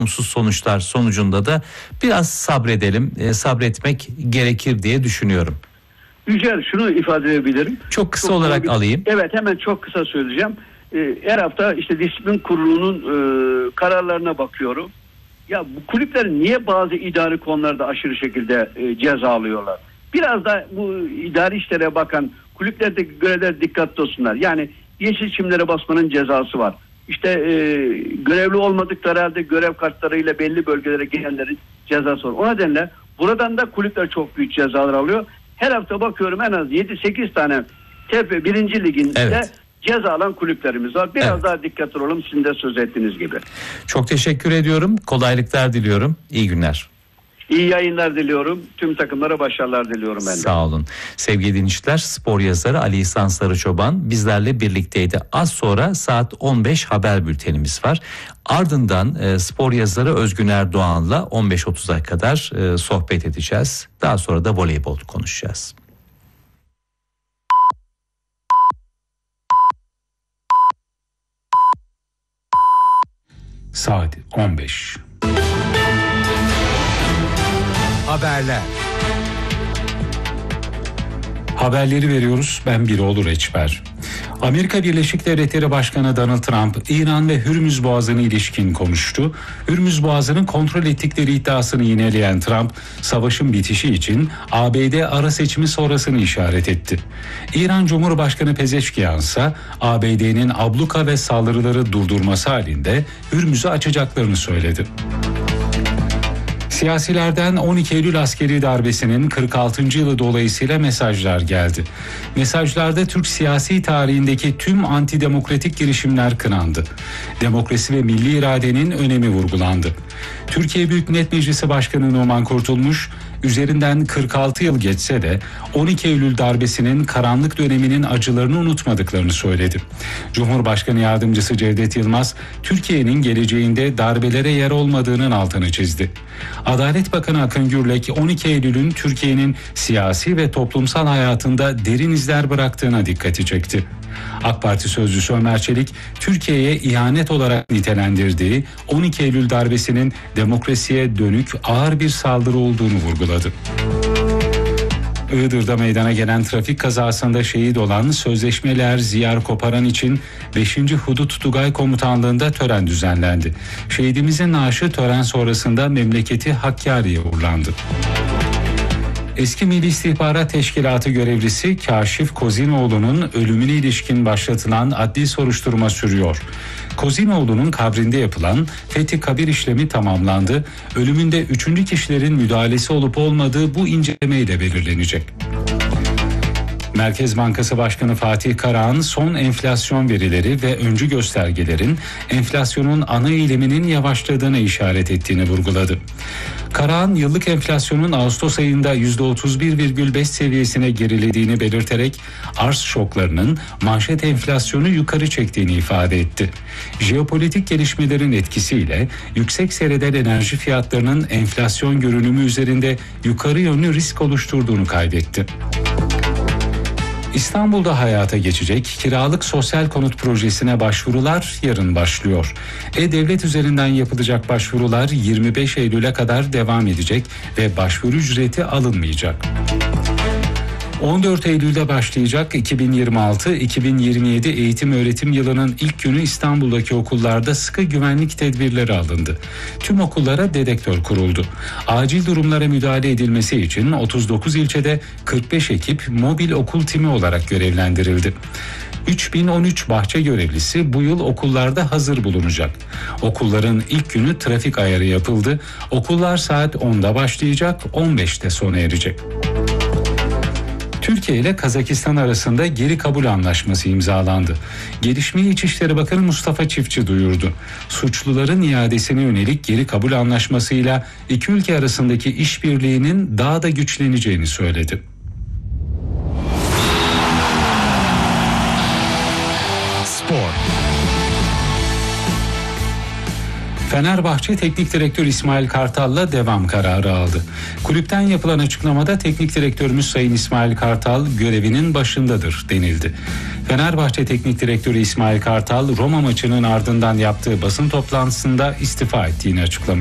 olumsuz sonuçlar sonucunda da biraz sabredelim, sabretmek gerekir diye düşünüyorum. Yücel, şunu ifade edebilirim. Çok kısa olarak alayım. Evet, hemen çok kısa söyleyeceğim. Her hafta işte disiplin kurulunun kararlarına bakıyorum. Ya bu kulüpler niye bazı idari konularda aşırı şekilde ceza alıyorlar? Biraz da bu idari işlere bakan kulüplerdeki görevler dikkatli olsunlar. Yani yeşil çimlere basmanın cezası var. İşte görevli olmadıkları halde görev kartlarıyla belli bölgelere gelenlerin cezası var. O nedenle buradan da kulüpler çok büyük cezalar alıyor. Her hafta bakıyorum en az 7-8 tane TFF 1. Lig'inde ceza alan kulüplerimiz var. Biraz daha dikkatli olalım, sizin de söz ettiğiniz gibi. Çok teşekkür ediyorum. Kolaylıklar diliyorum. İyi günler. İyi yayınlar diliyorum. Tüm takımlara başarılar diliyorum ben de. Sağ olun. Sevgili dinleyiciler, spor yazarı Ali İhsan Sarıçoban bizlerle birlikteydi. Az sonra saat 15 haber bültenimiz var. Ardından spor yazarı Özgün Erdoğan'la 15.30'a kadar sohbet edeceğiz. Daha sonra da voleybol konuşacağız. Saat 15. Haberler. Haberleri veriyoruz. Ben Biroğlu Reçber. Amerika Birleşik Devletleri Başkanı Donald Trump, İran ve Hürmüz Boğazı'na ilişkin konuştu. Hürmüz Boğazı'nın kontrol ettikleri iddiasını yineleyen Trump, savaşın bitişi için ABD ara seçimi sonrasını işaret etti. İran Cumhurbaşkanı Pezeşkiyan ise ABD'nin abluka ve saldırıları durdurması halinde Hürmüz'ü açacaklarını söyledi. Siyasilerden 12 Eylül askeri darbesinin 46. yılı dolayısıyla mesajlar geldi. Mesajlarda Türk siyasi tarihindeki tüm antidemokratik girişimler kınandı. Demokrasi ve milli iradenin önemi vurgulandı. Türkiye Büyük Millet Meclisi Başkanı Numan Kurtulmuş, üzerinden 46 yıl geçse de 12 Eylül darbesinin karanlık döneminin acılarını unutmadıklarını söyledi. Cumhurbaşkanı Yardımcısı Cevdet Yılmaz, Türkiye'nin geleceğinde darbelere yer olmadığının altını çizdi. Adalet Bakanı Akın Gürlek, 12 Eylül'ün Türkiye'nin siyasi ve toplumsal hayatında derin izler bıraktığına dikkati çekti. AK Parti sözcüsü Ömer Çelik, Türkiye'ye ihanet olarak nitelendirdiği 12 Eylül darbesinin demokrasiye dönük ağır bir saldırı olduğunu vurguladı. Iğdır'da meydana gelen trafik kazasında şehit olan Sözleşmeli Ziyar Koparan için 5. Hudut Tugay Komutanlığı'nda tören düzenlendi. Şehidimizin naaşı tören sonrasında memleketi Hakkari'ye uğurlandı. Eski Milli İstihbarat Teşkilatı görevlisi Kaşif Kozinoğlu'nun ölümüne ilişkin başlatılan adli soruşturma sürüyor. Kozinoğlu'nun kabrinde yapılan fethi kabir işlemi tamamlandı. Ölümünde 3. kişilerin müdahalesi olup olmadığı bu incelemeyle belirlenecek. Merkez Bankası Başkanı Fatih Karahan son enflasyon verileri ve öncü göstergelerin enflasyonun ana eğiliminin yavaşladığına işaret ettiğini vurguladı. Karahan yıllık enflasyonun Ağustos ayında %31,5 seviyesine gerilediğini belirterek arz şoklarının manşet enflasyonu yukarı çektiğini ifade etti. Jeopolitik gelişmelerin etkisiyle yüksek seyreden enerji fiyatlarının enflasyon görünümü üzerinde yukarı yönlü risk oluşturduğunu kaydetti. İstanbul'da hayata geçecek kiralık sosyal konut projesine başvurular yarın başlıyor. E-Devlet üzerinden yapılacak başvurular 25 Eylül'e kadar devam edecek ve başvuru ücreti alınmayacak. 14 Eylül'de başlayacak 2026-2027 eğitim öğretim yılının ilk günü İstanbul'daki okullarda sıkı güvenlik tedbirleri alındı. Tüm okullara dedektör kuruldu. Acil durumlara müdahale edilmesi için 39 ilçede 45 ekip mobil okul timi olarak görevlendirildi. 3013 bahçe görevlisi bu yıl okullarda hazır bulunacak. Okulların ilk günü trafik ayarı yapıldı. Okullar saat 10'da başlayacak, 15'te sona erecek. Türkiye ile Kazakistan arasında geri kabul anlaşması imzalandı. Gelişmeyi İçişleri Bakanı Mustafa Çiftçi duyurdu. Suçluların iadesine yönelik geri kabul anlaşmasıyla iki ülke arasındaki işbirliğinin daha da güçleneceğini söyledi. Spor. Fenerbahçe Teknik Direktör İsmail Kartal'la devam kararı aldı. Kulüpten yapılan açıklamada teknik direktörümüz Sayın İsmail Kartal görevinin başındadır denildi. Fenerbahçe Teknik Direktörü İsmail Kartal Roma maçının ardından yaptığı basın toplantısında istifa ettiğini açıklamıştı.